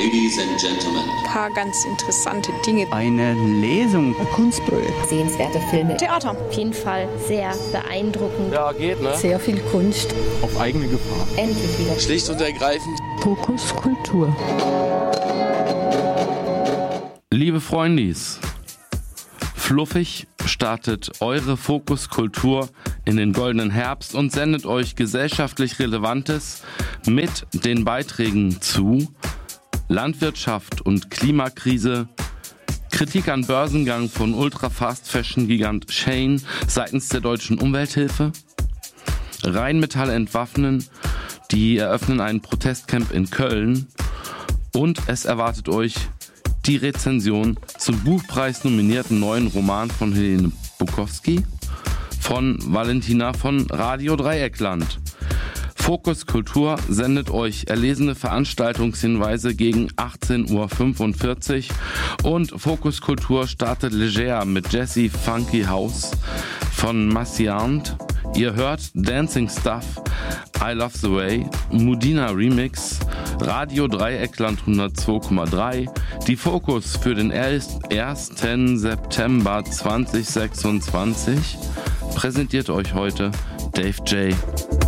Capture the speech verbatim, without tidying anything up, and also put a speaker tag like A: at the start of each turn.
A: Ladies and Gentlemen.
B: Ein paar ganz interessante Dinge.
C: Eine Lesung.
D: Ein Kunstprojekt.
E: Sehenswerte Filme.
B: Theater.
E: Auf jeden Fall sehr beeindruckend.
F: Ja, geht, ne?
D: Sehr viel Kunst.
F: Auf eigene Gefahr.
E: Endlich wieder.
A: Schlicht und ergreifend.
D: Fokus Kultur.
G: Liebe Freundis, fluffig startet eure Fokus Kultur in den goldenen Herbst und sendet euch gesellschaftlich Relevantes mit den Beiträgen zu Landwirtschaft und Klimakrise, Kritik an Börsengang von Ultra-Fast-Fashion-Gigant Shein seitens der Deutschen Umwelthilfe, Rheinmetall entwaffnen, die eröffnen ein Protestcamp in Köln und es erwartet euch die Rezension zum Buchpreis nominierten neuen Roman von Helene Bukowski von Valentina von Radio Dreieckland. Fokus Kultur sendet euch erlesene Veranstaltungshinweise gegen achtzehn Uhr fünfundvierzig und Fokus Kultur startet leger mit Jessie Funky House von Massiant. Ihr hört Dancing Stuff, I Love the Way, Mudina Remix, Radio Dreieckland hundertzwei Komma drei, die Fokus für den ersten September zweitausendsechsundzwanzig präsentiert euch heute Dave J.